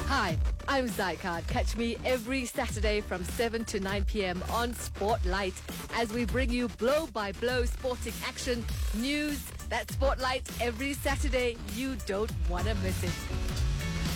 Hi, I'm Zycard. Catch me every Saturday from 7 to 9 p.m. on Spotlight as we bring you blow-by-blow sporting action, news. That Spotlight every Saturday. You don't want to miss it.